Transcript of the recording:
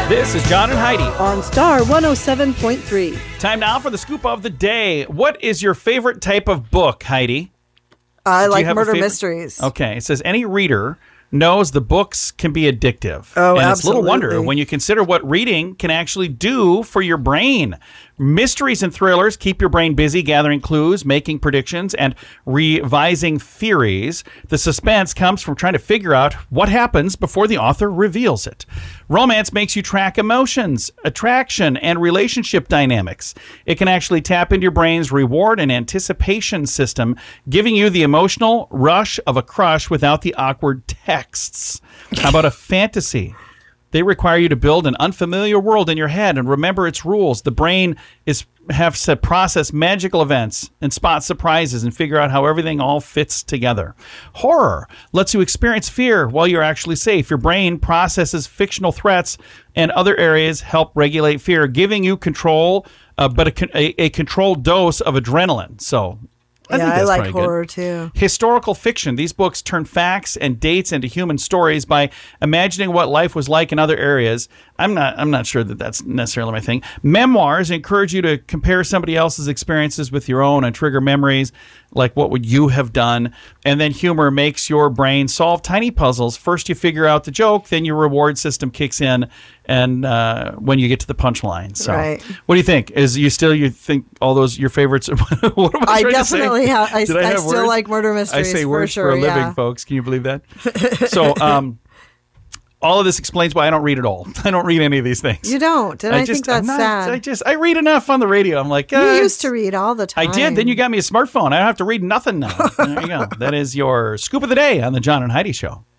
This is John and Heidi on Star 107.3. Time now for the scoop of the day. What is your favorite type of book, Heidi? I like murder mysteries. Okay. It says any reader knows the books can be addictive. Oh, and absolutely. it's little wonder when you consider what reading can actually do for your brain. Mysteries and thrillers keep your brain busy gathering clues, making predictions, and revising theories. The suspense comes from trying to figure out what happens before the author reveals it. Romance makes you track emotions, attraction, and relationship dynamics. It can actually tap into your brain's reward and anticipation system, giving you the emotional rush of a crush without the awkward texts. How about a fantasy? They require you to build an unfamiliar world in your head and remember its rules. The brain has to process magical events and spot surprises and figure out how everything all fits together. Horror lets you experience fear while you're actually safe. Your brain processes fictional threats, and other areas help regulate fear, giving you control, but a controlled dose of adrenaline. So I like horror too. Historical fiction. These books turn facts and dates into human stories by imagining what life was like in other areas. I'm not sure that that's necessarily my thing. Memoirs encourage you to compare somebody else's experiences with your own and trigger memories, like what would you have done. And then humor makes your brain solve tiny puzzles. First you figure out the joke, then your reward system kicks in, and when you get to the punchline. So, right. What do you think? You think all those your favorites? What am I definitely have. I still words? like murder mysteries. I say words for a living, folks. Can you believe that? So, all of this explains why I don't read at all. I don't read any of these things. You don't, and I think that's sad. I read enough on the radio. I'm like, you used to read all the time. I did. Then you got me a smartphone. I don't have to read nothing now. There you go. That is your scoop of the day on the John and Heidi Show.